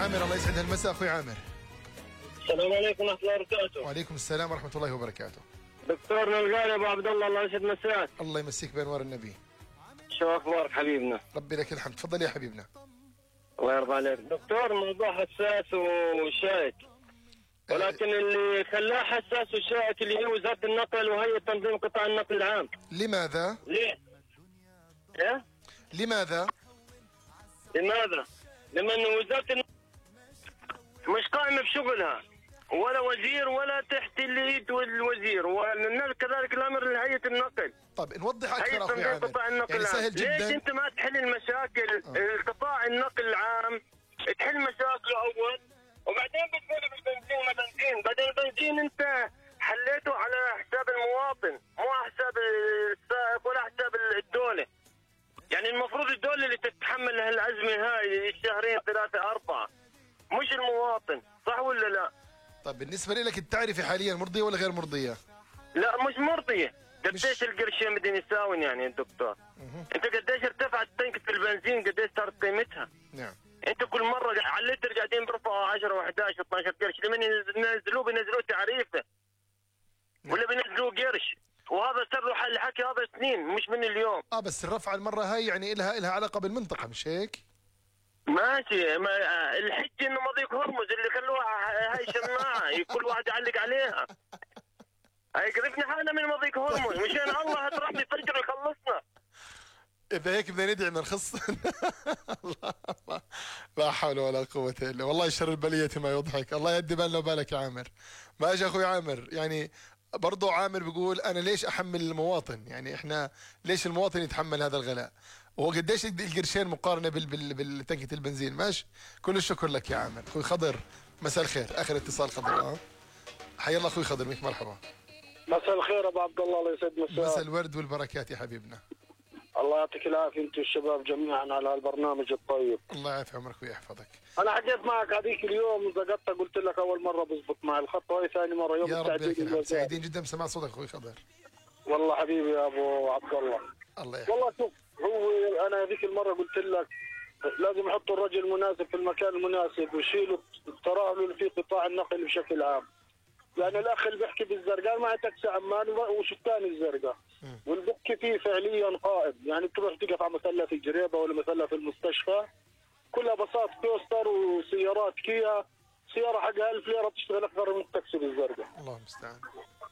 عامر، الله يسعد المساء اخوي عامر. السلام عليكم ورحمة الله وبركاته. وعليكم السلام ورحمة الله وبركاته. دكتورنا الغالي ابو عبد الله، الله يسعد مساك. الله يمسيك بانوار النبي. شو اخبارك حبيبنا؟ ربي لك الحمد، تفضل يا حبيبنا. الله يرضى عليك. دكتور، موضوع حساس وشائك، ولكن اللي خلاه حساس وشائك اللي هي وزارة النقل وهيئة تنظيم قطاع النقل العام. لماذا؟ ليه؟ ايه؟ لماذا؟ لماذا؟ لأن وزارة النقل مش قائمة بشغلها، ولا وزير ولا تحت اليد الوزير، والناس كذلك الامر لهيئة النقل. طب نوضح اكثر اخوي عامر. يعني سهل جدا. ليش انت ما تحل المشاكل القطاع النقل العام، تحل مشاكله اول وبعدين بتقول بالبنزين ما بنزين، بعدين البنزين انت حليته على حساب المواطن، مو على حساب السائق ولا حساب الدولة. يعني المفروض الدولة اللي تتحمل هالأزمة هاي الشهرين 3 4، مش المواطن، صح ولا لا؟ طب بالنسبة لك التعرفة حاليا مرضية ولا غير مرضية؟ لا مش مرضية. قديش القرشين بدهم يساوين يعني يا دكتور؟ انت قديش ارتفعت تنكة البنزين، قديش صارت قيمتها؟ نعم. انت كل مرة على اللتر قاعدين برفعوا 10 و11 12 قرش، لمن ينزلوه بينزلوه تعريفه ولا بينزلوه قرش، وهذا سر الحكي هذا سنين مش من اليوم. بس الرفعة المرة هاي يعني لها علاقة بالمنطقة، مش هيك؟ ماشي، الحجة انه مضيق هرمز اللي خلوها هاي شماعة كل واحد يعلق عليها. هاي قرفنا حالنا من مضيق هرمز، مشان الله ربي يفجر ويخلصنا. إذا هيك بدنا ندعي نرخص. الله، لا حول ولا قوة إلا والله، شر البلية ما يضحك. الله يدي بالنا وبالك يا عامر. ماشي أخوي عامر، يعني برضو عامر بيقول أنا ليش أحمل المواطن؟ يعني إحنا ليش المواطن يتحمل هذا الغلاء؟ وهو قديش القرشين مقارنة بالتنكة البنزين؟ ماشي، كل الشكر لك يا عامر. أخوي خضر، مساء الخير. آخر اتصال خضر. حيا الله أخوي خضر، ميك مرحبا. مساء الخير ابو عبد الله، الله يسعد مساك. مساء الورد والبركات يا حبيبنا. الله يعطيك العافيه انت والشباب جميعا على هالبرنامج الطيب. الله يعافي عمرك ويحفظك. انا حكيت معك هذيك اليوم زقطت، قلت لك اول مره بزبط معي الخط، وهي ثاني مره. يوم يا رب سعيدين جدا بسماع صوتك اخوي خضر. والله حبيبي يا ابو عبد الله. الله يحفظك. والله شوف، هو انا هذيك المره قلت لك لازم يحطوا الرجل المناسب في المكان المناسب ويشيلوا الترهل اللي في قطاع النقل بشكل عام. يعني الاخ اللي بيحكي بالزرقاء مع تاكسي عمان وش الثاني الزرقاء، واللي بيحكي فيه فعليا قائد. يعني تروح تقف على مثلث الجريبه ولا مثلث المستشفى، كلها بساط كوستر وسيارات كيا، سياره حقها 1000 ليره تشتغل اكثر من التاكسي بالزرقاء. الله المستعان.